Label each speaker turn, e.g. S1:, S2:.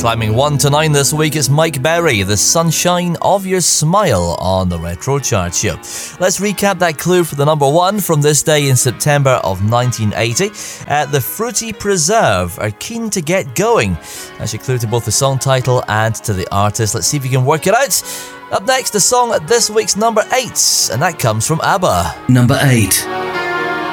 S1: Climbing 1 to 9 this week is Mike Berry, The Sunshine of Your Smile on the Retro Chart Show. Let's recap that clue for the number 1 from this day in September of 1980. The Fruity Preserve are keen to get going. That's your clue to both the song title and to the artist. Let's see if you can work it out. Up next, the song at this week's number 8, and that comes from ABBA.
S2: Number 8.